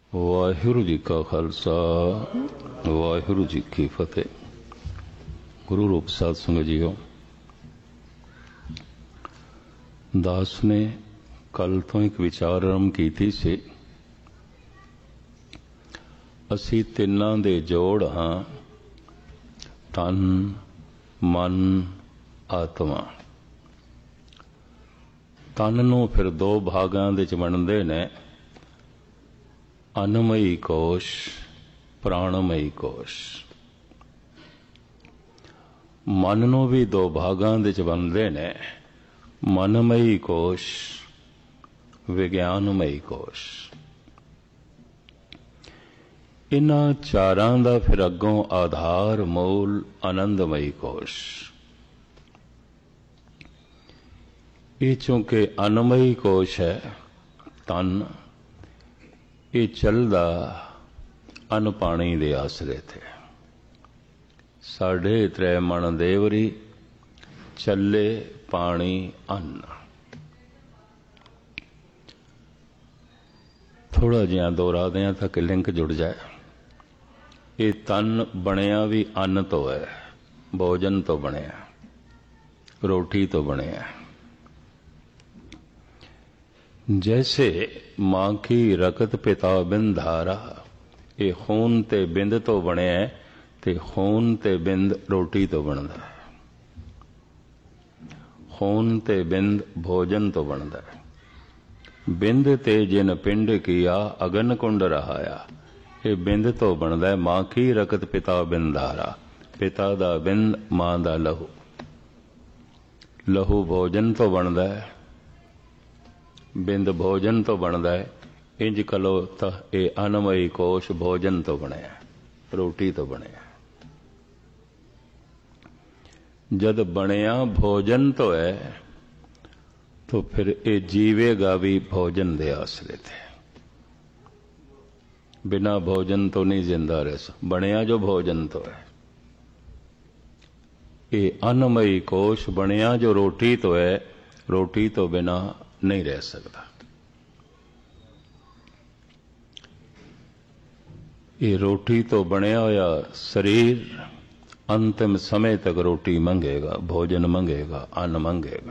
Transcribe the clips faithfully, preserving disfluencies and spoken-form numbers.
ਵਾਹਿਗੁਰੂ ਜੀ ਕਾ ਖਾਲਸਾ ਵਾਹਿਗੁਰੂ ਜੀ ਕੀ ਫਤਿਹ। ਗੁਰੂ ਰੂਪ ਸਾਧ ਸੰਗਤ ਜੀਓ, ਦਾਸ ਨੇ ਕੱਲ ਤੋਂ ਇੱਕ ਵਿਚਾਰ ਆਰੰਭ ਕੀਤੀ ਸੀ। ਅਸੀਂ ਤਿੰਨਾਂ ਦੇ ਜੋੜ ਹਾਂ, ਤਨ, ਮਨ, ਆਤਮਾ। ਤਨ ਨੂੰ ਫਿਰ ਦੋ ਭਾਗਾਂ ਦੇ ਚ ਵੰਡਦੇ ਨੇ, ਅਨਮਈ ਕੋਸ਼, ਪ੍ਰਾਣਮਈ ਕੋਸ਼। ਮਨ ਨੂੰ ਵੀ ਦੋ ਭਾਗਾਂ ਦੇ ਚ ਵੰਡਦੇ ਨੇ, ਮਨਮਈ ਕੋਸ਼, ਵਿਗਿਆਨਮਈ ਕੋਸ਼। ਇਨ੍ਹਾਂ ਚਾਰਾਂ ਦਾ ਫਿਰ ਅੱਗੋਂ ਆਧਾਰ ਮੂਲ ਆਨੰਦਮਈ ਕੋਸ਼। ਇਹ ਚੂੰਕਿ ਅਨਮਈ ਕੋਸ਼ ਹੈ, ਤਨ, ਇਹ ਚੱਲਦਾ ਅਨ ਪਾਣੀ ਦੇ ਆਸਰੇ ਤੇ। ਸਾਢੇ ਤ੍ਰੈ ਮਣ ਦੇਵਰੀ, ਚੱਲੇ ਪਾਣੀ ਅੰਨ। ਥੋੜਾ ਜਿਹਾ ਦੁਹਰਾ ਦਿਆਂ ਤਾਂ ਕਿ ਲਿੰਕ ਜੁੜ ਜਾਏ। ਇਹ ਤਨ ਬਣਿਆ ਵੀ ਅੰਨ ਤੋਂ ਹੈ, ਭੋਜਨ ਤੋਂ ਬਣਿਆ, ਰੋਟੀ ਤੋਂ ਬਣਿਆ। जैसे मां की रकत पिता बिंद धारा, ये खून ते बिंद तो बने है, ते खून ते बिंद रोटी तो बनता है। खून ते बिंद भोजन तो बनता है। बिंद ते जिन पिंड किया अगन कुंड रहाया, ये बिंद तो बनता है। मां की रकत पिता बिंद धारा, पिता दा बिंद, मां दा लहू। लहू भोजन तो बनता है, बिंद भोजन तो बनता है। इंज कलो तो ये अनमई कोश भोजन तो बनया, रोटी तो बनया। जद बनया भोजन तो है, तो फिर ये जीवेगा भी भोजन दे आसरे थे। बिना भोजन तो नहीं जिंदा रह सकता। बनया जो भोजन तो है, ये अनमई कोश बनया जो रोटी तो है, रोटी तो बिना नहीं रह सकता। ये रोटी तो बनया होया शरीर अंतिम समय तक रोटी मंगेगा, भोजन मंगेगा, अन्न मंगेगा।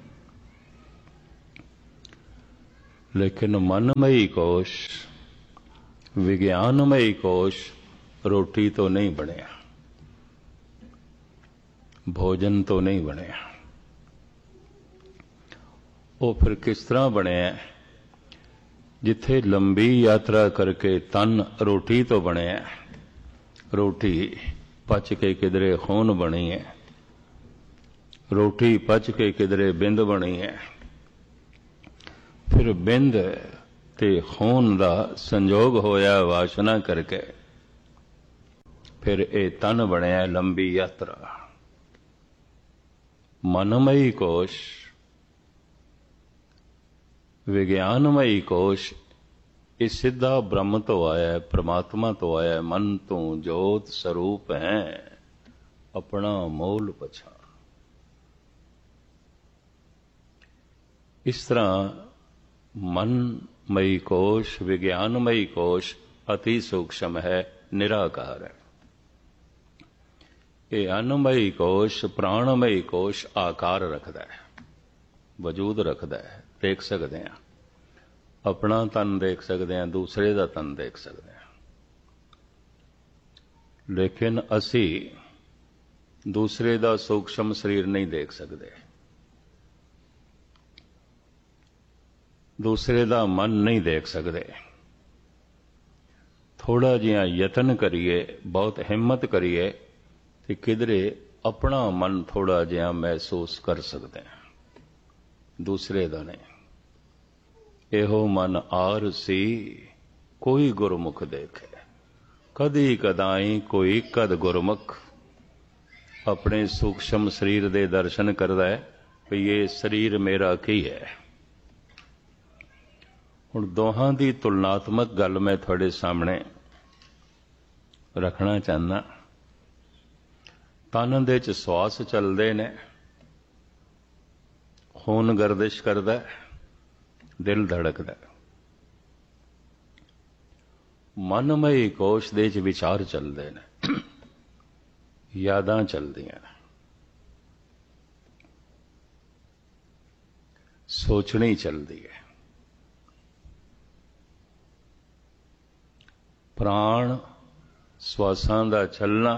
लेकिन मनमयी कोश, विज्ञानमयी कोश रोटी तो नहीं बनया, भोजन तो नहीं बनया। वो फिर किस तरह बने? जिथे लंबी यात्रा करके तन रोटी तो बने, रोटी पच के किधरे खून बनी है, रोटी पच के किधरे बिंद बनी है। फिर बिंद ते खून दा संजोग होया वासना करके, फिर ये तन बनया लंबी यात्रा। मनमयी कोश, विज्ञानमयी कोश, ये सिद्धा ब्रह्म तो आया है, परमात्मा तो आया है। मन तो जोत स्वरूप है, अपना मूल पछाण। इस तरह मनमयी कोश, विज्ञानमयी कोश अति सूक्ष्म है, निराकार है। ये अन्नमयी कोश, प्राणमयी कोश आकार रखता है, वजूद रखता है। देख सकते हैं, अपना तन देख सकते हैं, दूसरे का तन देख सकते हैं। लेकिन असी दूसरे का सूक्ष्म शरीर नहीं देख सकते, दूसरे का मन नहीं देख सकते। थोड़ा जिहा यतन करिए, बहुत हिम्मत करिए, तो किधरे अपना मन थोड़ा जिहा महसूस कर सकते हैं, दूसरे का नहीं। एहो मन आर सी कोई गुरमुख देखे, कदी कदाई कोई कद गुरमुख। अपने सूक्ष्म शरीर दे दर्शन करदा है भी ये शरीर मेरा की है। हुण दोहां दी तुलनात्मक गल मैं थोड़े सामने रखना चाहना। तन दे च श्वास चलदे ने, खून गर्दिश करदा है, दिल धड़कदा है। ਮਨਮਈ ਕੋਸ਼ ਦੇ 'ਚ ਵਿਚਾਰ ਚੱਲਦੇ ਨੇ, ਯਾਦਾਂ ਚੱਲਦੀਆਂ ਨੇ, ਸੋਚਣੀ ਚੱਲਦੀ ਹੈ। ਪ੍ਰਾਣ ਸਵਾਸਾਂ ਦਾ ਚੱਲਣਾ,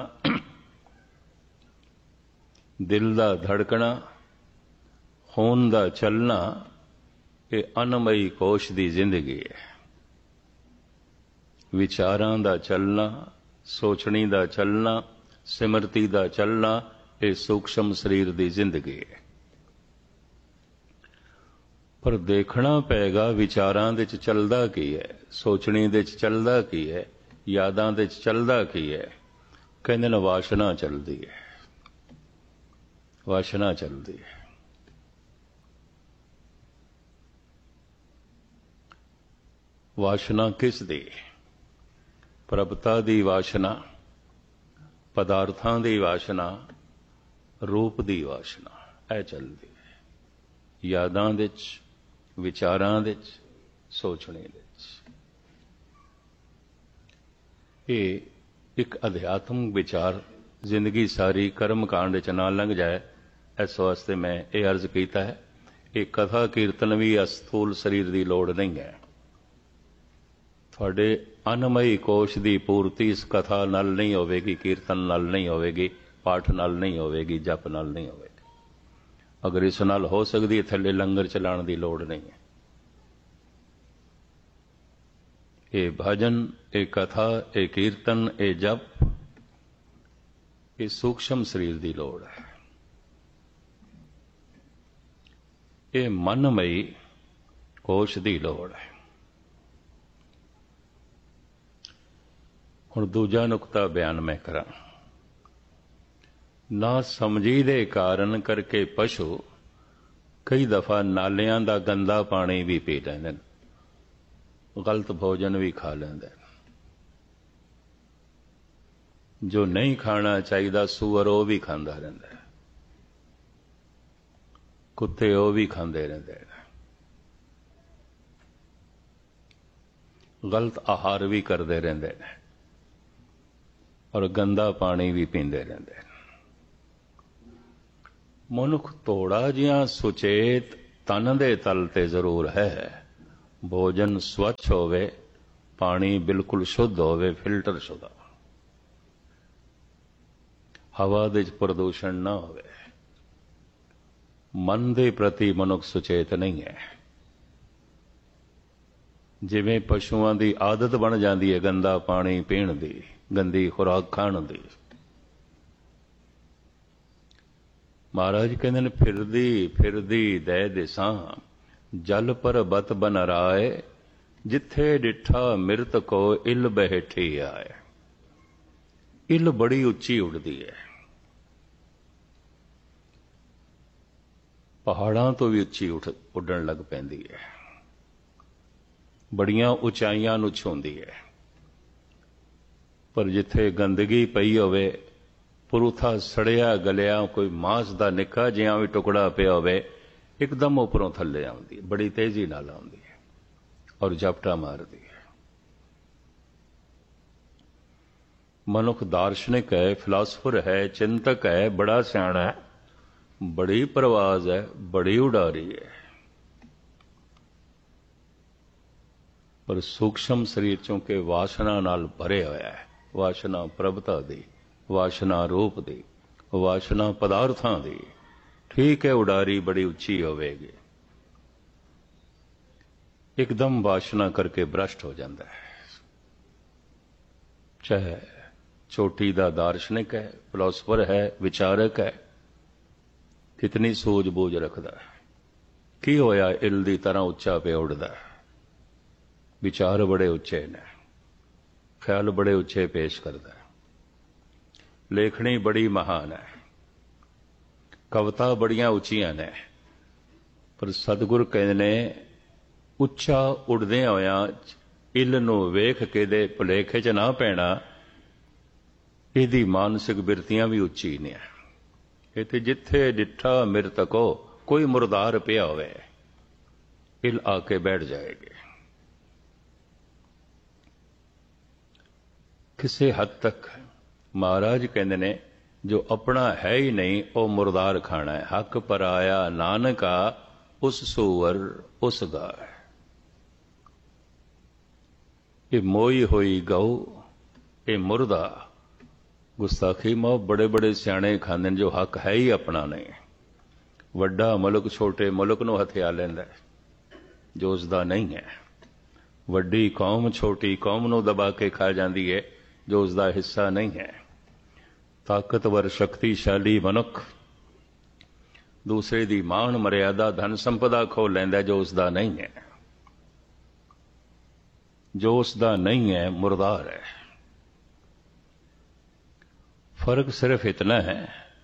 ਦਿਲ ਦਾ ਧੜਕਣਾ, ਖੂਨ ਦਾ ਚੱਲਣਾ, ਇਹ ਅਨਮਈ ਕੋਸ਼ ਦੀ ਜ਼ਿੰਦਗੀ ਹੈ। ਵਿਚਾਰਾਂ ਦਾ ਚੱਲਣਾ, ਸੋਚਣੀ ਦਾ ਚੱਲਣਾ, ਸਿਮਰਤੀ ਦਾ ਚੱਲਣਾ, ਇਹ ਸੂਖਸ਼ਮ ਸਰੀਰ ਦੀ ਜ਼ਿੰਦਗੀ ਹੈ। ਪਰ ਦੇਖਣਾ ਪਏਗਾ ਵਿਚਾਰਾਂ ਦੇ 'ਚ ਚੱਲਦਾ ਕੀ ਹੈ, ਸੋਚਣੀ ਦੇ 'ਚ ਚੱਲਦਾ ਕੀ ਹੈ, ਯਾਦਾਂ ਦੇ 'ਚ ਚੱਲਦਾ ਕੀ ਹੈ। ਕਹਿੰਦੇ ਨੇ ਵਾਸ਼ਨਾ ਚੱਲਦੀ ਹੈ, ਵਾਸ਼ਨਾ ਚੱਲਦੀ ਹੈ। ਵਾਸ਼ਨਾ ਕਿਸ ਦੀ? ਪ੍ਰਭਤਾ ਦੀ ਵਾਸ਼ਨਾ, ਪਦਾਰਥਾਂ ਦੀ ਵਾਸ਼ਨਾ, ਰੂਪ ਦੀ ਵਾਸ਼ਨਾ, ਇਹ ਚੱਲਦੀ ਹੈ। ਯਾਦਾਂ ਦੇ 'ਚ, ਵਿਚਾਰਾਂ ਦੇ 'ਚ, ਸੋਚਣੇ ਦੇ 'ਚ। ਇਹ ਇੱਕ ਅਧਿਆਤਮਿਕ ਵਿਚਾਰ ਜ਼ਿੰਦਗੀ ਸਾਰੀ ਕਰਮ ਕਾਂਡ 'ਚ ਨਾ ਲੰਘ ਜਾਏ, ਇਸ ਵਾਸਤੇ ਮੈਂ ਇਹ ਅਰਜ਼ ਕੀਤਾ ਹੈ। ਇਹ ਕਥਾ ਕੀਰਤਨ ਵੀ ਅਸਥੂਲ ਸਰੀਰ ਦੀ ਲੋੜ ਨਹੀਂ ਹੈ। ਤੁਹਾਡੇ ਅਨਮਈ ਕੋਸ਼ ਦੀ ਪੂਰਤੀ ਇਸ ਕਥਾ ਨਾਲ ਨਹੀਂ ਹੋਵੇਗੀ, ਕੀਰਤਨ ਨਾਲ ਨਹੀਂ ਹੋਵੇਗੀ, ਪਾਠ ਨਾਲ ਨਹੀਂ ਹੋਵੇਗੀ, ਜਪ ਨਾਲ ਨਹੀਂ ਹੋਵੇਗੀ। ਅਗਰ ਇਸ ਨਾਲ ਹੋ ਸਕਦੀ ਹੈ, ਥੱਲੇ ਲੰਗਰ ਚਲਾਉਣ ਦੀ ਲੋੜ ਨਹੀਂ ਹੈ। ਇਹ ਭਜਨ, ਇਹ ਕਥਾ, ਇਹ ਕੀਰਤਨ, ਇਹ ਜਪ, ਇਹ ਸੂਖਸ਼ਮ ਸਰੀਰ ਦੀ ਲੋੜ ਹੈ। ਇਹ ਮਨਮਈ ਕੋਸ਼ ਦੀ ਲੋੜ ਹੈ। ਹੁਣ ਦੂਜਾ ਨੁਕਤਾ ਬਿਆਨ ਮੈਂ ਕਰਾਂ। ਨਾ ਸਮਝੀ ਦੇ ਕਾਰਨ ਕਰਕੇ ਪਸ਼ੂ ਕਈ ਦਫਾ ਨਾਲਿਆਂ ਦਾ ਗੰਦਾ ਪਾਣੀ ਵੀ ਪੀ ਲੈਂਦੇ ਨੇ, ਗਲਤ ਭੋਜਨ ਵੀ ਖਾ ਲੈਂਦੇ ਨੇ। ਜੋ ਨਹੀਂ ਖਾਣਾ ਚਾਹੀਦਾ ਸੂਅਰ ਉਹ ਵੀ ਖਾਂਦਾ ਰਹਿੰਦਾ ਹੈ, ਕੁੱਤੇ ਉਹ ਵੀ ਖਾਂਦੇ ਰਹਿੰਦੇ ਨੇ, ਗਲਤ ਆਹਾਰ ਵੀ ਕਰਦੇ ਰਹਿੰਦੇ ਨੇ, ਔਰ ਗੰਦਾ ਪਾਣੀ ਵੀ ਪੀਂਦੇ ਰਹਿੰਦੇ ਨੇ। ਮਨੁੱਖ ਥੋੜਾ ਜਿਹਾ ਸੁਚੇਤ ਤਨ ਦੇ ਤਲ ਤੇ ਜ਼ਰੂਰ ਹੈ। ਭੋਜਨ ਸਵੱਛ ਹੋਵੇ, ਪਾਣੀ ਬਿਲਕੁਲ ਸ਼ੁੱਧ ਹੋਵੇ, ਫਿਲਟਰ ਸ਼ੁਦਾ, ਹਵਾ ਦੇ ਵਿੱਚ ਪ੍ਰਦੂਸ਼ਣ ਨਾ ਹੋਵੇ। ਮਨ ਦੇ ਪ੍ਰਤੀ ਮਨੁੱਖ ਸੁਚੇਤ ਨਹੀਂ ਹੈ। ਜਿਵੇਂ ਪਸ਼ੂਆਂ ਦੀ ਆਦਤ ਬਣ ਜਾਂਦੀ ਹੈ ਗੰਦਾ ਪਾਣੀ ਪੀਣ ਦੀ, ਗੰਦੀ ਖੁਰਾਕ ਖਾਣ ਦੀ। ਮਹਾਰਾਜ ਕਹਿੰਦੇ ਨੇ ਫਿਰਦੀ ਫਿਰਦੀ ਦੈ ਦਿਸਾਂ, ਜਲ ਪਰਬਤ ਬਨ ਰਾਏ, ਜਿੱਥੇ ਡਿਠਾ ਮਿਰਤ ਕੋ ਇਲ ਬਹਿਠੀ ਆਏ। ਇਲ ਬੜੀ ਉੱਚੀ ਉੱਡਦੀ ਹੈ, ਪਹਾੜਾਂ ਤੋਂ ਵੀ ਉੱਚੀ ਉੱਠ ਉੱਡਣ ਲੱਗ ਪੈਂਦੀ ਹੈ, ਬੜੀਆਂ ਉਚਾਈਆਂ ਨੂੰ ਛੂੰਹਦੀ ਹੈ। ਪਰ ਜਿੱਥੇ ਗੰਦਗੀ ਪਈ ਹੋਵੇ, ਪੁਰੂਥਾ ਸੜਿਆ ਗਲਿਆ ਕੋਈ ਮਾਂਸ ਦਾ ਨਿੱਕਾ ਜਿਹਾ ਵੀ ਟੁਕੜਾ ਪਿਆ ਹੋਵੇ, ਇੱਕਦਮ ਉੱਪਰੋਂ ਥੱਲੇ ਆਉਂਦੀ ਹੈ, ਬੜੀ ਤੇਜ਼ੀ ਨਾਲ ਆਉਂਦੀ ਹੈ ਔਰ ਝਪਟਾ ਮਾਰਦੀ ਹੈ। ਮਨੁੱਖ ਦਾਰਸ਼ਨਿਕ ਹੈ, ਫਿਲਾਸਫਰ ਹੈ, ਚਿੰਤਕ ਹੈ, ਬੜਾ ਸਿਆਣਾ ਹੈ, ਬੜੀ ਪ੍ਰਵਾਜ਼ ਹੈ, ਬੜੀ ਉਡਾਰੀ ਹੈ, ਪਰ ਸੂਖਸ਼ਮ ਸਰੀਰ ਚੋਂਕਿ ਵਾਸ਼ਨਾ ਨਾਲ ਭਰੇ ਹੋਇਆ ਹੈ। ਵਾਸ਼ਨਾ ਪ੍ਰਭਤਾ ਦੀ, ਵਾਸ਼ਨਾ ਰੂਪ ਦੀ, ਵਾਸ਼ਨਾ ਪਦਾਰਥਾਂ ਦੀ। ਠੀਕ ਹੈ, ਉਡਾਰੀ ਬੜੀ ਉੱਚੀ ਹੋਵੇਗੀ, ਇੱਕਦਮ ਵਾਸ਼ਨਾ ਕਰਕੇ ਭ੍ਰਸ਼ਟ ਹੋ ਜਾਂਦਾ ਹੈ। ਚਾਹੇ ਚੋਟੀ ਦਾ ਦਾਰਸ਼ਨਿਕ ਹੈ, ਫਿਲਾਸਫਰ ਹੈ, ਵਿਚਾਰਕ ਹੈ, ਕਿਤਨੀ ਸੂਝ-ਬੂਝ ਰੱਖਦਾ ਹੈ। ਕੀ ਹੋਇਆ ਇਲ ਦੀ ਤਰ੍ਹਾਂ ਉੱਚਾ ਪਿਆ ਉੱਡਦਾ ਹੈ। ਵਿਚਾਰ ਬੜੇ ਉੱਚੇ ਨੇ, ਖਿਆਲ ਬੜੇ ਉੱਚੇ ਪੇਸ਼ ਕਰਦਾ ਹੈ, ਲੇਖਣੀ ਬੜੀ ਮਹਾਨ ਹੈ, ਕਵਿਤਾ ਬੜੀਆਂ ਉੱਚੀਆਂ ਨੇ। ਪਰ ਸਤਿਗੁਰ ਕਹਿੰਦੇ ਨੇ ਉੱਚਾ ਉੱਡਦੇ ਹੋਇਆਂ ਇਲ ਨੂੰ ਵੇਖ ਕੇ ਦੇ ਭੁਲੇਖੇ 'ਚ ਨਾ ਪੈਣਾ, ਇਹਦੀ ਮਾਨਸਿਕ ਬਿਰਤੀਆਂ ਵੀ ਉੱਚੀ ਨੇ। ਇਹ ਤੇ ਜਿੱਥੇ ਡਿੱਠਾ ਮਿਰਤਕੋ, ਕੋਈ ਮੁਰਦਾਰ ਪਿਆ ਹੋਵੇ, ਇਲ ਆ ਕੇ ਬੈਠ ਜਾਏਗੀ। ਕਿਸੇ ਹੱਦ ਤੱਕ ਮਹਾਰਾਜ ਕਹਿੰਦੇ ਨੇ ਜੋ ਆਪਣਾ ਹੈ ਹੀ ਨਹੀਂ ਉਹ ਮੁਰਦਾਰ ਖਾਣਾ ਹੈ। ਹੱਕ ਪਰਾਇਆ ਨਾਨਕਾ ਉਸ ਸੂਵਰ ਉਸ ਗਾਏ। ਇਹ ਮੋਈ ਹੋਈ ਗਊ, ਇਹ ਮੁਰਦਾ। ਗੁਸਤਾਖੀ ਮੋ ਬੜੇ ਬੜੇ ਸਿਆਣੇ ਖਾਂਦੇ ਨੇ ਜੋ ਹੱਕ ਹੈ ਹੀ ਆਪਣਾ ਨਹੀਂ। ਵੱਡਾ ਮੁਲਕ ਛੋਟੇ ਮੁਲਕ ਨੂੰ ਹਥਿਆ ਲੈਂਦਾ ਜੋ ਉਸਦਾ ਨਹੀਂ ਹੈ। ਵੱਡੀ ਕੌਮ ਛੋਟੀ ਕੌਮ ਨੂੰ ਦਬਾ ਕੇ ਖਾ ਜਾਂਦੀ ਹੈ ਜੋ ਉਸਦਾ ਹਿੱਸਾ ਨਹੀਂ ਹੈ। ਤਾਕਤਵਰ ਸ਼ਕਤੀਸ਼ਾਲੀ ਮਨੁੱਖ ਦੂਸਰੇ ਦੀ ਮਾਣ ਮਰਿਆਦਾ ਧਨ ਸੰਪਦਾ ਖੋ ਲੈਂਦਾ ਜੋ ਉਸਦਾ ਨਹੀਂ ਹੈ। ਜੋ ਉਸਦਾ ਨਹੀਂ ਹੈ ਮੁਰਦਾਰ ਹੈ। ਫਰਕ ਸਿਰਫ ਇਤਨਾ ਹੈ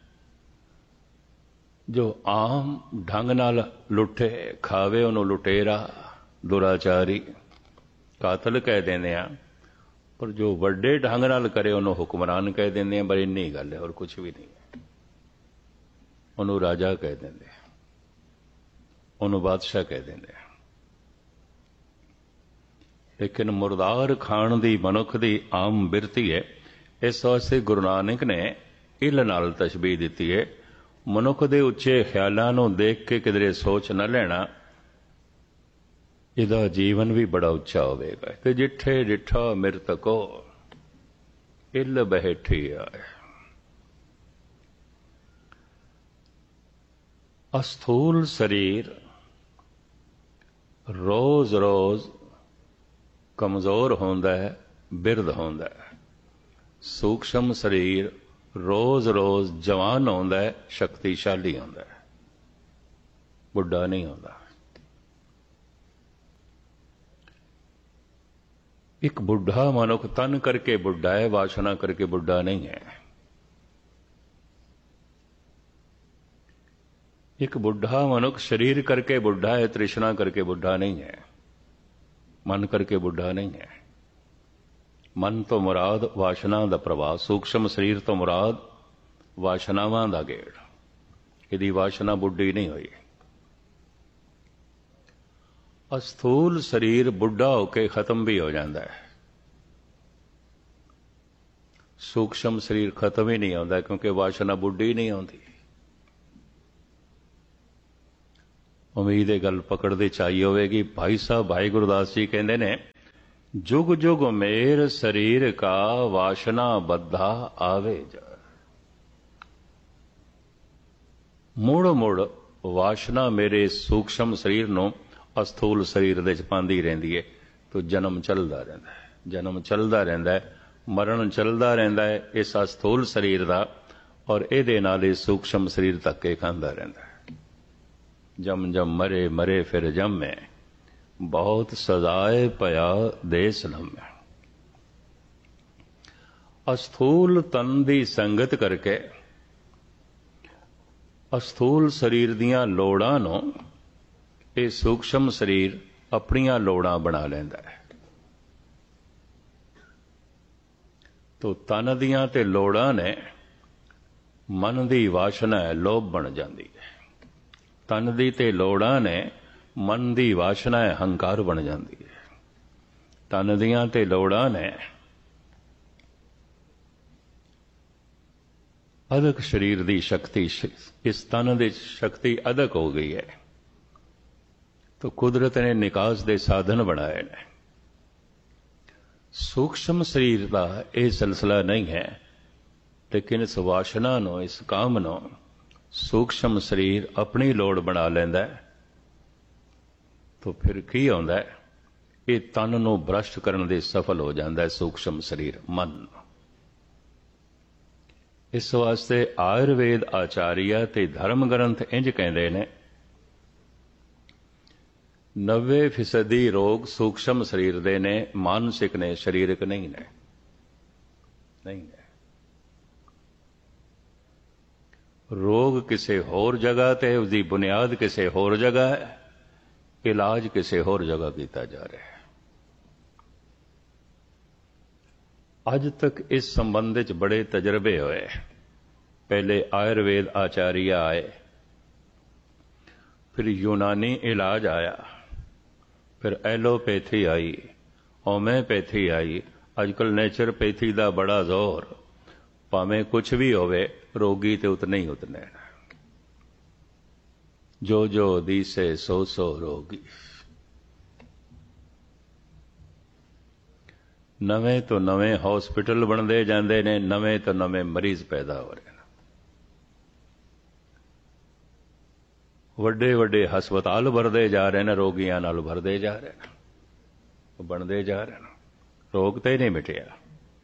ਜੋ ਆਮ ਢੰਗ ਨਾਲ ਲੁੱਟੇ ਖਾਵੇ ਉਹਨੂੰ ਲੁਟੇਰਾ ਦੁਰਾਚਾਰੀ ਕਾਤਲ ਕਹਿ ਦਿੰਦੇ ਆ, ਪਰ ਜੋ ਵੱਡੇ ਢੰਗ ਨਾਲ ਕਰੇ ਉਹਨੂੰ ਹੁਕਮਰਾਨ ਕਹਿ ਦਿੰਦੇ ਆ। ਪਰ ਇੰਨੀ ਗੱਲ ਹੈ, ਹੋਰ ਕੁਛ ਵੀ ਨਹੀਂ ਹੈ। ਉਹਨੂੰ ਰਾਜਾ ਕਹਿ ਦਿੰਦੇ ਆ, ਉਹਨੂੰ ਬਾਦਸ਼ਾਹ ਕਹਿ ਦਿੰਦੇ ਆ। ਲੇਕਿਨ ਮੁਰਦਾਰ ਖਾਣ ਦੀ ਮਨੁੱਖ ਦੀ ਆਮ ਬਿਰਤੀ ਹੈ। ਇਸ ਵਾਸਤੇ ਗੁਰੂ ਨਾਨਕ ਨੇ ਇੱਲ ਨਾਲ ਤਸ਼ਬੀਹ ਦਿੱਤੀ ਹੈ। ਮਨੁੱਖ ਦੇ ਉੱਚੇ ਖਿਆਲਾਂ ਨੂੰ ਦੇਖ ਕੇ ਕਿਧਰੇ ਸੋਚ ਨਾ ਲੈਣਾ, ਇਹਦਾ ਜੀਵਨ ਵੀ ਬੜਾ ਉੱਚਾ ਹੋਵੇਗਾ। ਤੇ ਜਿੱਠੇ ਡਿਠਾ ਮਿਰਤਕੋ ਇੱਲ ਬਹਿਠੀ ਆਏ। ਅਸਥੂਲ ਸਰੀਰ ਰੋਜ਼ ਰੋਜ਼ ਕਮਜ਼ੋਰ ਹੁੰਦਾ ਹੈ, ਬਿਰਧ ਹੁੰਦਾ ਹੈ। ਸੂਖਸ਼ਮ ਸਰੀਰ ਰੋਜ਼ ਰੋਜ਼ ਜਵਾਨ ਹੁੰਦਾ ਹੈ, ਸ਼ਕਤੀਸ਼ਾਲੀ ਹੁੰਦਾ ਹੈ, ਬੁੱਢਾ ਨਹੀਂ ਹੁੰਦਾ। ਇੱਕ ਬੁੱਢਾ ਮਨੁੱਖ ਤਨ ਕਰਕੇ ਬੁੱਢਾ ਹੈ, ਵਾਸ਼ਨਾ ਕਰਕੇ ਬੁੱਢਾ ਨਹੀਂ ਹੈ। ਇੱਕ ਬੁੱਢਾ ਮਨੁੱਖ ਸਰੀਰ ਕਰਕੇ ਬੁੱਢਾ ਹੈ, ਤ੍ਰਿਸ਼ਨਾ ਕਰਕੇ ਬੁੱਢਾ ਨਹੀਂ ਹੈ, ਮਨ ਕਰਕੇ ਬੁੱਢਾ ਨਹੀਂ ਹੈ। ਮਨ ਤੋਂ ਮੁਰਾਦ ਵਾਸ਼ਨਾ ਦਾ ਪ੍ਰਵਾਹ, ਸੂਖਸ਼ਮ ਸਰੀਰ ਤੋਂ ਮੁਰਾਦ ਵਾਸ਼ਨਾਵਾਂ ਦਾ ਗੇੜ। ਇਹਦੀ ਵਾਸ਼ਨਾ ਬੁੱਢੀ ਨਹੀਂ ਹੋਈ। ਅਸਥੂਲ ਸਰੀਰ ਬੁੱਢਾ ਹੋ ਕੇ ਖਤਮ ਵੀ ਹੋ ਜਾਂਦਾ ਹੈ। ਸੂਖਸ਼ਮ ਸਰੀਰ ਖਤਮ ਹੀ ਨਹੀਂ ਹੁੰਦਾ ਕਿਉਂਕਿ ਵਾਸ਼ਨਾ ਬੁੱਢੀ ਨਹੀਂ ਆਉਂਦੀ। ਉਮੀਦ ਇਹ ਗੱਲ ਪਕੜਦੇ ਚਾਹੀ ਹੋਵੇਗੀ। ਭਾਈ ਸਾਹਿਬ ਭਾਈ ਗੁਰਦਾਸ ਜੀ ਕਹਿੰਦੇ ਨੇ, ਜੁਗ ਜੁਗ ਮੇਰ ਸਰੀਰ ਕਾ ਵਾਸ਼ਨਾ ਬੱਧਾ ਆਵੇ ਜਾ। ਮੁੜ ਮੁੜ ਵਾਸ਼ਨਾ ਮੇਰੇ ਸੂਖਸ਼ਮ ਸਰੀਰ ਨੂੰ ਅਸਥੂਲ ਸਰੀਰ ਦੇ ਚ ਪਾਉਂਦੀ ਰਹਿੰਦੀ ਹੈ। ਤੋ ਜਨਮ ਚੱਲਦਾ ਰਹਿੰਦਾ ਹੈ, ਜਨਮ ਚੱਲਦਾ ਰਹਿੰਦਾ ਹੈ, ਮਰਨ ਚੱਲਦਾ ਰਹਿੰਦਾ ਹੈ ਇਸ ਅਸਥੂਲ ਸਰੀਰ ਦਾ। ਔਰ ਇਹਦੇ ਨਾਲ ਇਹ ਸੂਖਸ਼ਮ ਸਰੀਰ ਧੱਕੇ ਖਾਂਦਾ ਰਹਿੰਦਾ ਹੈ। ਜਮ ਜਮ ਮਰੇ ਮਰੇ ਫਿਰ ਜੰਮੇ, ਬਹੁਤ ਸਜ਼ਾਏ ਪਿਆ ਦੇਸ ਲੰਮੇ। ਅਸਥੂਲ ਤਨ ਦੀ ਸੰਗਤ ਕਰਕੇ ਅਸਥੂਲ ਸਰੀਰ ਦੀਆਂ ਲੋੜਾਂ ਨੂੰ ਇਹ ਸੂਖਸ਼ਮ ਸਰੀਰ ਆਪਣੀਆਂ ਲੋੜਾਂ ਬਣਾ ਲੈਂਦਾ ਹੈ। ਤੋ ਤਨ ਦੀਆਂ ਤੇ ਲੋੜਾਂ ਨੇ ਮਨ ਦੀ ਵਾਸ਼ਨਾ ਹੈ, ਲੋਭ ਬਣ ਜਾਂਦੀ ਹੈ। ਤਨ ਦੀ ਤੇ ਲੋੜਾਂ ਨੇ ਮਨ ਦੀ ਵਾਸ਼ਨਾ ਹੈ, ਹੰਕਾਰ ਬਣ ਜਾਂਦੀ ਹੈ। ਤਨ ਦੀਆਂ ਤੇ ਲੋੜਾਂ ਨੇ ਅਦਕ ਸਰੀਰ ਦੀ ਸ਼ਕਤੀ, ਇਸ ਤਨ ਦੀ ਸ਼ਕਤੀ ਅਦਕ ਹੋ ਗਈ ਹੈ। ਤੋ ਕੁਦਰਤ ਨੇ ਨਿਕਾਸ ਦੇ ਸਾਧਨ ਬਣਾਏ ਨੇ। ਸੂਖਸ਼ਮ ਸਰੀਰ ਦਾ ਇਹ ਸਿਲਸਿਲਾ ਨਹੀਂ ਹੈ, ਲੇਕਿਨ ਇਸ ਵਾਸ਼ਨਾ ਨੂੰ, ਇਸ ਕਾਮ ਨੂੰ ਸੂਖਸ਼ਮ ਸਰੀਰ ਆਪਣੀ ਲੋੜ ਬਣਾ ਲੈਂਦਾ ਹੈ। ਤੋ ਫਿਰ ਕੀ ਆਉਂਦਾ ਹੈ? ਇਹ ਤਨ ਨੂੰ ਭ੍ਰਸ਼ਟ ਕਰਨ ਦੇ ਸਫਲ ਹੋ ਜਾਂਦਾ ਹੈ ਸੂਖਸ਼ਮ ਸਰੀਰ, ਮਨ। ਇਸ ਵਾਸਤੇ ਆਯੁਰਵੇਦ ਆਚਾਰੀਆ ਤੇ ਧਰਮ ਗ੍ਰੰਥ ਇੰਜ ਕਹਿੰਦੇ ਨੇ, ਨੱਬੇ ਫੀਸਦੀ ਰੋਗ ਸੂਖਸ਼ਮ ਸਰੀਰ ਦੇ ਨੇ, ਮਾਨਸਿਕ ਨੇ, ਸਰੀਰਕ ਨਹੀਂ ਨੇ। ਨਹੀਂ ਨੇ। ਰੋਗ ਕਿਸੇ ਹੋਰ ਜਗ੍ਹਾ ਤੇ, ਉਸਦੀ ਬੁਨਿਆਦ ਕਿਸੇ ਹੋਰ ਜਗ੍ਹਾ ਹੈ, ਇਲਾਜ ਕਿਸੇ ਹੋਰ ਜਗ੍ਹਾ ਕੀਤਾ ਜਾ ਰਿਹਾ ਹੈ। ਅੱਜ ਤੱਕ ਇਸ ਸੰਬੰਧ ਵਿੱਚ ਬੜੇ ਤਜਰਬੇ ਹੋਏ। ਪਹਿਲੇ ਆਯੁਰਵੇਦ ਆਚਾਰੀਆ ਆਏ, ਫਿਰ ਯੂਨਾਨੀ ਇਲਾਜ ਆਇਆ, ਫਿਰ ਐਲੋਪੈਥੀ ਆਈ, ਹੋਮਿਓਪੈਥੀ ਆਈ, अजकल नेचुरोपैथी का बड़ा जोर, भावें कुछ भी होवे रोगी तो उतने ही उतने, जो जो दिसे सो सो रोगी। नवे तो नवे हॉस्पिटल बनते जाते ने, नवे तो नवे मरीज पैदा हो रहे हैं, वड्डे वड्डे हस्पताल भरते जा रहे हैं, रोगियां नाल भरते जा रहे हैं, बनते जा रहे हैं, रोग तो ही नहीं मिटिया।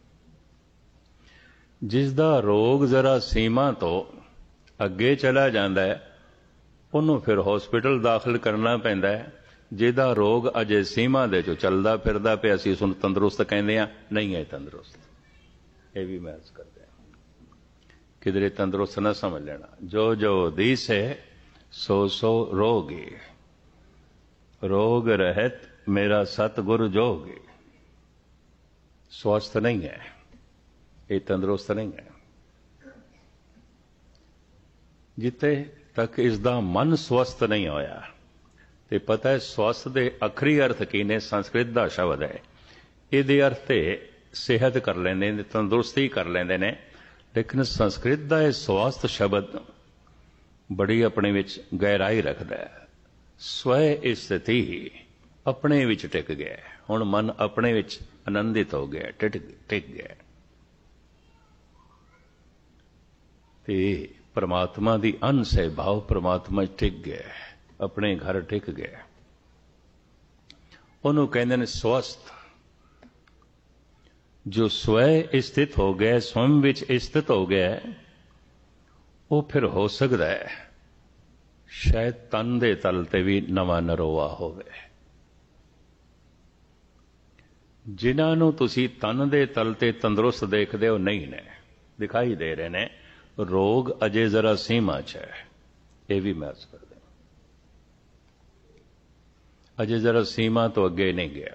जिसदा रोग जरा सीमा तो अगे चला जाता है उन्होंने फिर हॉस्पिटल दाखिल करना पैंदा है। जिहदा रोग अजे सीमा दे चो चलदा फिरदा पे असीं उस तंदुरुस्त कहते हैं, नहीं है तंदुरुस्त, ये भी महसूस करते हैं, किधरे तंदुरुस्त ना समझ लेना। जो जो दीस है सो सो रोगी, रोग रहत मेरा सतगुरु जोगी। स्वस्थ नहीं है, ये तंदुरुस्त नहीं है। जिथे तक इसका मन स्वस्थ नहीं होया, ते पता है स्वस्थ दे अखरी अर्थ की ने, संस्कृत का शब्द है, ये अर्थ सेहत कर लेंदे ने, तंदुरुस्ती कर लेंदे ने, लेकिन संस्कृत का यह स्वास्थ्य शब्द बड़ी अपने विच गहराई रखता है। स्वय स्थिति अपने विच टिक गया, हुण मन अपने विच आनंदित हो गया, टिक टिक गया, ते परमात्मा दी अंश है, भाव परमात्मा टिक गया, अपने घर टिक गया, उन्होंने कहते हैं स्वस्थ। जो स्वय स्थित हो गया, स्वयं विच स्थित हो गया, वो फिर हो सकता है शायद तन दे तल ते भी नवा नरोआ होवे। जिन्हों तुसी तन दे तल ते तंदुरुस्त देखते हो, नहीं ने दिखाई दे रहे ने, रोग अजे जरा सीमा च है, ये भी महसूस करते, अजे जरा सीमा तो अगे नहीं गया।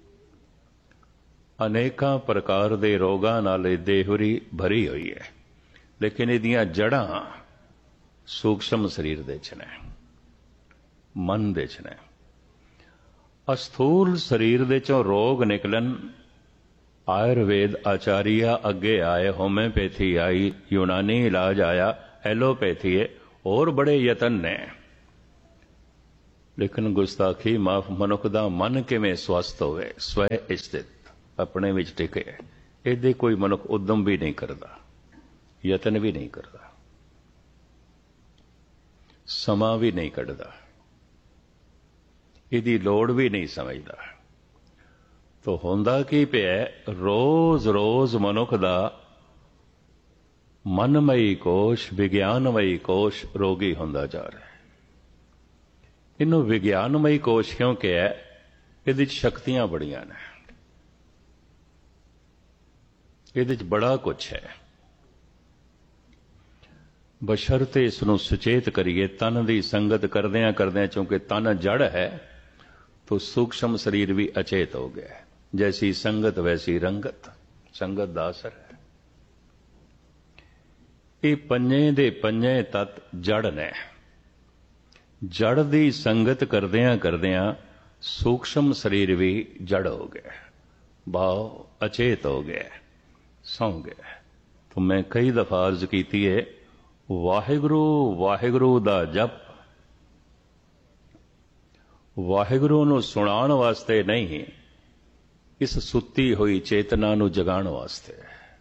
अनेकों प्रकार के रोगां नाल देहुरी भरी हुई है, लेकिन इहदियां जड़ां सूक्ष्म शरीर दे च ने, मन दे च ने। अस्थूल शरीर दे चों रोग निकलन, आयुर्वेद आचार्य अगे आए, होम्योपैथी आई, यूनानी इलाज आया, एलोपैथी है, और बड़े यतन ने, लेकिन गुस्ताखी माफ, मनुख दा मन किवें स्वस्थ होवे, स्वय स्थित अपने विच टिके, इहदे कोई मनुख उद्यम भी नहीं करता, यतन भी नहीं करता, समा भी नहीं कढ़दा, इहदी लोड़ भी नहीं समझदा। तो होंदा की पिया, रोज रोज मनुख दा मनमयी कोश, विज्ञानमयी कोश रोगी होंदा जा रहा है। इनू विज्ञानमयी कोश क्यों कहा? इहदे शक्तियां बड़ियां ने, इहदे बड़ा कुछ है, बशर्ते इसनूं सुचेत करिए। तन की संगत करदियां करदियां, चूंकि तन जड़ है तो सूक्ष्म शरीर भी अचेत हो गया। जैसी संगत वैसी रंगत, संगत दा असर है। ये पंजे दे पंजे तत्त जड़ ने, जड़ की संगत करदियां करदियां सूक्ष्म शरीर भी जड़ हो गया, भाव अचेत हो गया, सौ गया। तो मैं कई दफा अर्ज की है, वाहिगुरु वाहिगुरु दा जप वाहिगुरु नूं सुणाण वास्ते नहीं, इस सुती हुई चेतना नूं जगाण वास्ते,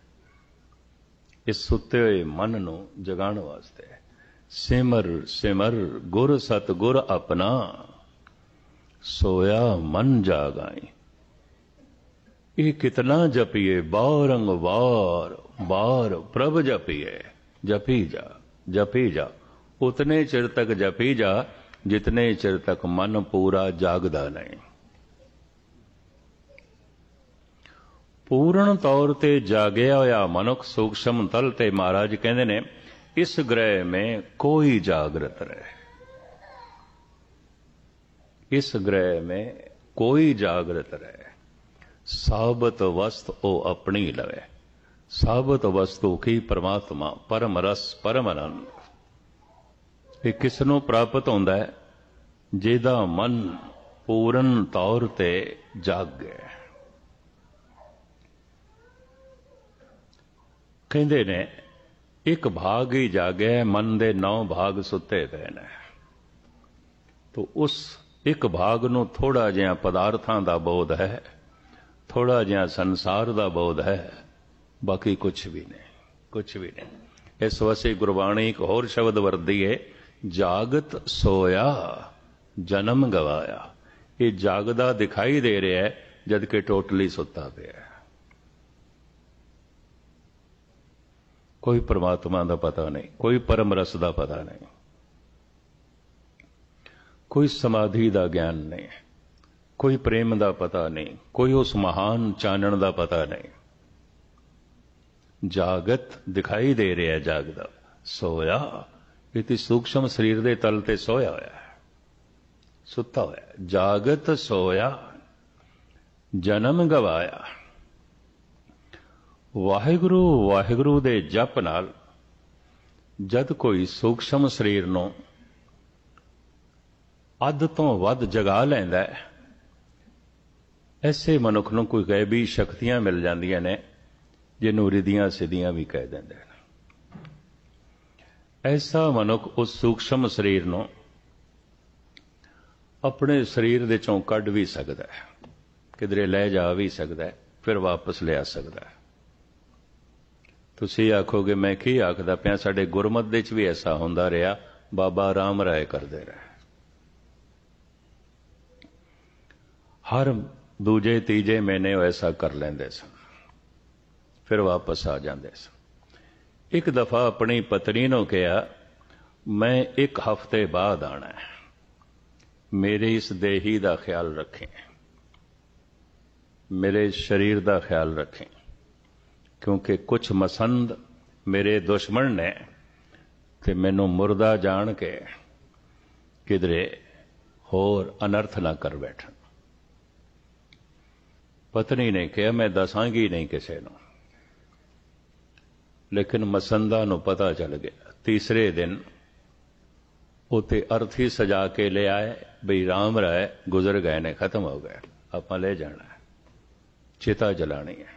इस सुते हुए मन नूं जगाण वास्ते। सिमर सिमर गुर सतगुर अपना, सोया मन जागाई। ये कितना जपिए, बारंग बार बार प्रभ जपिए, जपी जा जपी जा, उतने चिर तक जपी जा जितने चिर तक मन पूरा जागदा नहीं। पूर्ण तौर ते जागया होया मनुख सूक्ष्म तल ते महाराज कहते ने, इस ग्रह में कोई जागृत रहे, इस ग्रह में कोई जागृत रहे। साबत वस्तु ओ अपनी लवे, साबत वस्तु की परमात्मा, परम रस परम आनंद। ये किसनों प्राप्त होंदा है? जिहदा मन पूर्ण तौर ते जाग गया। ਕਹਿੰਦੇ ਨੇ ਇੱਕ ਭਾਗ ਹੀ ਜਾਗਿਆ, ਮਨ ਦੇ ਨੌ ਭਾਗ ਸੁੱਤੇ ਪਏ ਨੇ। ਤੋ ਉਸ ਇੱਕ ਭਾਗ ਨੂੰ ਥੋੜਾ ਜਿਹਾ ਪਦਾਰਥਾਂ ਦਾ ਬੋਧ ਹੈ, ਥੋੜਾ ਜਿਹਾ ਸੰਸਾਰ ਦਾ ਬੋਧ ਹੈ, ਬਾਕੀ ਕੁਛ ਵੀ ਨਹੀਂ, ਕੁਛ ਵੀ ਨਹੀਂ। ਇਸ ਵਾਸਤੇ ਗੁਰਬਾਣੀ ਇੱਕ ਹੋਰ ਸ਼ਬਦ ਵਰਤਦੀ ਹੈ, ਜਾਗਤ ਸੋਇਆ ਜਨਮ ਗਵਾਇਆ। ਇਹ ਜਾਗਦਾ ਦਿਖਾਈ ਦੇ ਰਿਹਾ ਹੈ, ਜਦ ਕਿ ਟੋਟਲੀ ਸੁੱਤਾ ਪਿਆ ਹੈ। ਕੋਈ ਪਰਮਾਤਮਾ ਦਾ ਪਤਾ ਨਹੀਂ, ਕੋਈ ਪਰਮ ਰਸ ਦਾ ਪਤਾ ਨਹੀਂ, ਕੋਈ ਸਮਾਧੀ ਦਾ ਗਿਆਨ ਨਹੀਂ, ਕੋਈ ਪ੍ਰੇਮ ਦਾ ਪਤਾ ਨਹੀਂ, ਕੋਈ ਉਸ ਮਹਾਨ ਚਾਨਣ ਦਾ ਪਤਾ ਨਹੀਂ। ਜਾਗਤ ਦਿਖਾਈ ਦੇ ਰਿਹਾ, ਜਾਗਦਾ ਸੋਇਆ। ਇਹ ਸੂਖਸ਼ਮ ਸਰੀਰ ਦੇ ਤਲ ਤੇ ਸੋਇਆ ਹੋਇਆ ਹੈ, ਸੁੱਤਾ ਹੋਇਆ। ਜਾਗਤ ਸੋਇਆ ਜਨਮ ਗਵਾਇਆ। ਵਾਹਿਗੁਰੂ ਵਾਹਿਗੁਰੂ ਦੇ ਜਪ ਨਾਲ ਜਦ ਕੋਈ ਸੂਖਸ਼ਮ ਸਰੀਰ ਨੂੰ ਅੱਧ ਤੋਂ ਵੱਧ ਜਗਾ ਲੈਂਦਾ ਹੈ, ਐਸੇ ਮਨੁੱਖ ਨੂੰ ਕੋਈ ਗੈਬੀ ਸ਼ਕਤੀਆਂ ਮਿਲ ਜਾਂਦੀਆਂ ਨੇ, ਜਿਹਨੂੰ ਰਿਧੀਆਂ ਸਿੱਧੀਆਂ ਵੀ ਕਹਿ ਦਿੰਦੇ ਨੇ। ਐਸਾ ਮਨੁੱਖ ਉਸ ਸੂਖਸ਼ਮ ਸਰੀਰ ਨੂੰ ਆਪਣੇ ਸਰੀਰ ਦੇ ਚੋਂ ਕੱਢ ਵੀ ਸਕਦਾ ਹੈ, ਕਿਧਰੇ ਲੈ ਜਾ ਵੀ ਸਕਦਾ ਹੈ, ਫਿਰ ਵਾਪਸ ਲਿਆ ਸਕਦਾ ਹੈ। ਤੁਸੀਂ ਆਖੋਗੇ ਮੈਂ ਕੀ ਆਖਦਾ ਪਿਆ, ਸਾਡੇ ਗੁਰਮਤ ਦੇ ਚ ਵੀ ਐਸਾ ਹੁੰਦਾ ਰਿਹਾ, ਬਾਬਾ ਰਾਮ ਰਾਏ ਕਰਦੇ ਰਹੇ। ਹਰ ਦੂਜੇ ਤੀਜੇ ਮਹੀਨੇ ਉਹ ਐਸਾ ਕਰ ਲੈਂਦੇ ਸਨ, ਫਿਰ ਵਾਪਸ ਆ ਜਾਂਦੇ ਸਨ। ਇੱਕ ਦਫਾ ਆਪਣੀ ਪਤਨੀ ਨੂੰ ਕਿਹਾ, ਮੈਂ ਇੱਕ ਹਫ਼ਤੇ ਬਾਅਦ ਆਣਾ ਹੈ, ਮੇਰੇ ਇਸ ਦੇਹੀ ਦਾ ਖਿਆਲ ਰੱਖੇਂ, ਮੇਰੇ ਸਰੀਰ ਦਾ ਖਿਆਲ ਰੱਖੇਂ, ਕਿਉਂਕਿ ਕੁਝ ਮਸੰਦ ਮੇਰੇ ਦੁਸ਼ਮਣ ਨੇ ਤੇ ਮੈਨੂੰ ਮੁਰਦਾ ਜਾਣ ਕੇ ਕਿਧਰੇ ਹੋਰ ਅਨਰਥ ਨਾ ਕਰ ਬੈਠਣ। ਪਤਨੀ ਨੇ ਕਿਹਾ, ਮੈਂ ਦੱਸਾਂਗੀ ਨਹੀਂ ਕਿਸੇ ਨੂੰ। ਲੇਕਿਨ ਮਸੰਦਾਂ ਨੂੰ ਪਤਾ ਚੱਲ ਗਿਆ। ਤੀਸਰੇ ਦਿਨ ਉਤੇ ਅਰਥੀ ਸਜਾ ਕੇ ਲੈ ਆਏ, ਬਈ ਰਾਮ ਰਾਏ ਗੁਜ਼ਰ ਗਏ ਨੇ, ਖਤਮ ਹੋ ਗਏ, ਆਪਾਂ ਲੈ ਜਾਣਾ ਹੈ, ਚਿਤਾ ਜਲਾਣੀ ਹੈ।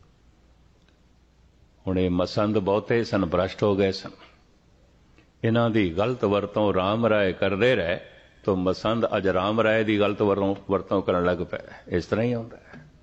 ਹੁਣ ਇਹ ਮਸੰਦ ਬਹੁਤੇ ਸਨ, ਭ੍ਰਸ਼ਟ ਹੋ ਗਏ ਸਨ। ਇਹਨਾਂ ਦੀ ਗਲਤ ਵਰਤੋਂ ਰਾਮ ਰਾਏ ਕਰਦੇ ਰਹੇ, ਤਾਂ ਮਸੰਦ ਅੱਜ ਰਾਮ ਰਾਏ ਦੀ ਗਲਤ ਵਰਤੋਂ ਕਰਨ ਲੱਗ ਪਏ। ਇਸ ਤਰ੍ਹਾਂ ਹੀ ਹੁੰਦਾ ਹੈ।